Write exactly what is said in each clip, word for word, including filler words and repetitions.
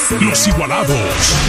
Los Igualados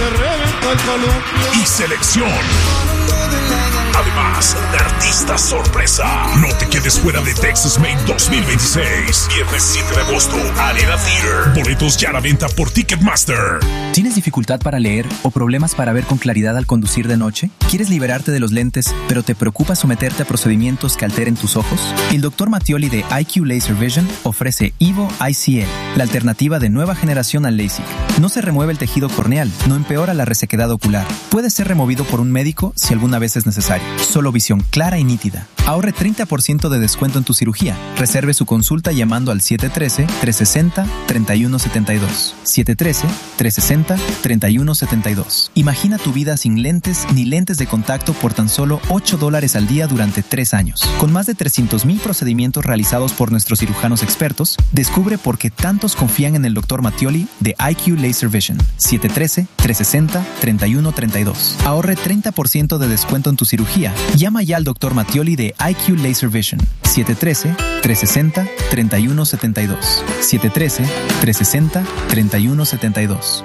y Selección. Además, artista sorpresa. No te quedes fuera de Texas Made dos mil veintiséis. Viernes siete de agosto, Arena Theater. Boletos ya a la venta por Ticketmaster. ¿Tienes dificultad para leer o problemas para ver con claridad al conducir de noche? ¿Quieres liberarte de los lentes, pero te preocupa someterte a procedimientos que alteren tus ojos? El doctor Mattioli de I Q Laser Vision ofrece Evo I C L, la alternativa de nueva generación al LASIK. No se remueve el tejido corneal, no empeora la resequedad ocular. Puede ser removido por un médico si alguna vez es necesario. Solo visión clara y nítida. Ahorre treinta por ciento de descuento en tu cirugía. Reserve su consulta llamando al siete uno tres, tres seis cero, tres uno siete dos. siete uno tres, tres seis cero, tres uno siete dos. Imagina tu vida sin lentes ni lentes de contacto por tan solo ocho dólares al día durante tres años. Con más de trescientos mil procedimientos realizados por nuestros cirujanos expertos, descubre por qué tantos confían en el doctor Mattioli de I Q Laser Vision. siete uno tres, tres seis cero, tres uno tres dos. Ahorre treinta por ciento de descuento en tu cirugía. Llama ya al doctor Mattioli de I Q Laser Vision. siete uno tres, tres seis cero, tres uno siete dos. siete uno tres, tres seis cero, tres uno siete dos.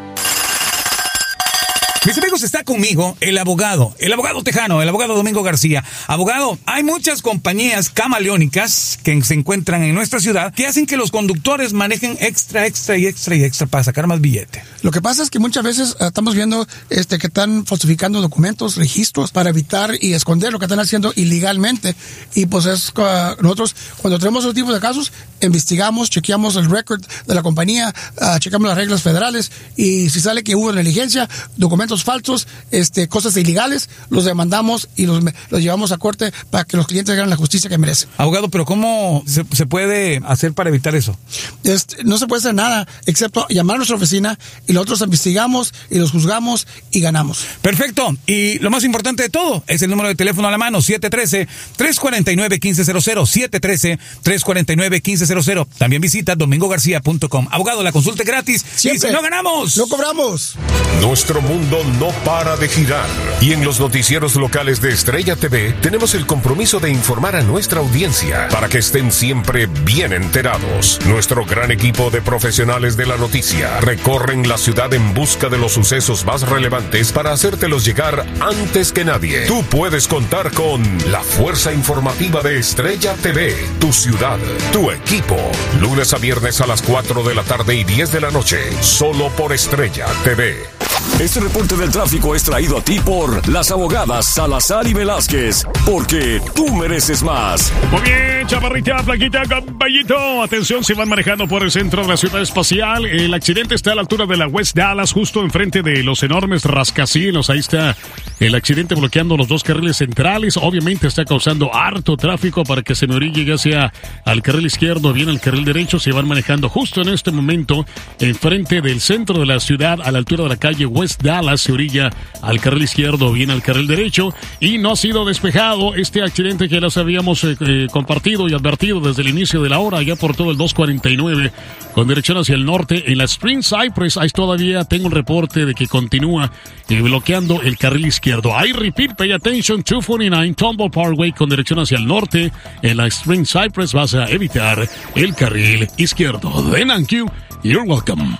Mis amigos, está conmigo el abogado, el abogado tejano, el abogado Domingo García. Abogado, hay muchas compañías camaleónicas que se encuentran en nuestra ciudad que hacen que los conductores manejen extra, extra y extra y extra para sacar más billete. Lo que pasa es que muchas veces uh, estamos viendo este que están falsificando documentos, registros, para evitar y esconder lo que están haciendo ilegalmente. Y pues es uh, nosotros, cuando tenemos ese tipo de casos, investigamos, chequeamos el récord de la compañía, uh, chequeamos las reglas federales, y si sale que hubo negligencia, documentos falsos, este, cosas ilegales, los demandamos y los, los llevamos a corte para que los clientes hagan la justicia que merecen. Abogado, pero ¿cómo se, se puede hacer para evitar eso? Este, no se puede hacer nada, excepto llamar a nuestra oficina y nosotros investigamos y los juzgamos y ganamos. Perfecto. Y lo más importante de todo es el número de teléfono a la mano, siete uno tres, tres cuatro nueve, uno cinco cero cero, siete uno tres, tres cuatro nueve, uno cinco cero cero. También visita domingo garcía punto com. Abogado, la consulta es gratis. Siempre. Y si no ganamos, no cobramos. Nuestro mundo no para de girar. Y en los noticieros locales de Estrella T V tenemos el compromiso de informar a nuestra audiencia para que estén siempre bien enterados. Nuestro gran equipo de profesionales de la noticia recorren la ciudad en busca de los sucesos más relevantes para hacértelos llegar antes que nadie. Tú puedes contar con la fuerza informativa de Estrella T V, tu ciudad, tu equipo. Lunes a viernes a las cuatro de la tarde y diez de la noche, solo por Estrella T V. Este reporte del tráfico es traído a ti por las abogadas Salazar y Velázquez, porque tú mereces más. Muy bien, chaparrita, plaquita, caballito. Atención, si van manejando por el centro de la ciudad espacial. El accidente está a la altura de la West Dallas, justo enfrente de los enormes rascacielos. Ahí está el accidente bloqueando los dos carriles centrales. Obviamente está causando harto tráfico para que se me orille ya sea al carril izquierdo o bien al carril derecho. Se van manejando justo en este momento enfrente del centro de la ciudad, a la altura de la calle West Dallas, se orilla al carril izquierdo o bien al carril derecho, y no ha sido despejado este accidente que les habíamos eh, eh, compartido y advertido desde el inicio de la hora, ya por todo el dos cuarenta y nueve, con dirección hacia el norte, en la Spring Cypress. Ahí todavía tengo un reporte de que continúa eh, bloqueando el carril izquierdo. I repeat, pay attention, doscientos cuarenta y nueve Tumble Parkway, con dirección hacia el norte, en la Spring Cypress vas a evitar el carril izquierdo. Thank you, you're welcome.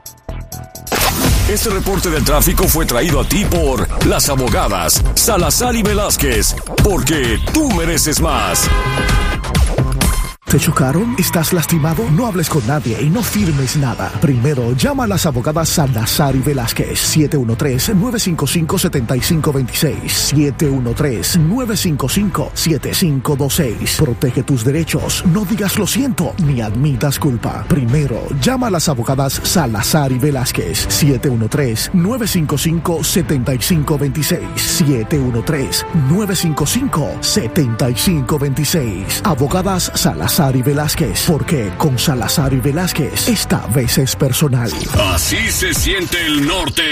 Este reporte del tráfico fue traído a ti por las abogadas Salazar y Velázquez, porque tú mereces más. ¿Te chocaron? ¿Estás lastimado? No hables con nadie y no firmes nada. Primero, llama a las abogadas Salazar y Velázquez. siete uno tres, nueve cinco cinco, siete cinco dos seis. siete uno tres, nueve cinco cinco, siete cinco dos seis. Protege tus derechos. No digas lo siento ni admitas culpa. Primero, llama a las abogadas Salazar y Velázquez. siete uno tres, nueve cinco cinco, siete cinco dos seis. siete uno tres, nueve cinco cinco, siete cinco dos seis. Abogadas Salazar y Velázquez, porque con Salazar y Velázquez esta vez es personal. Así se siente el norte.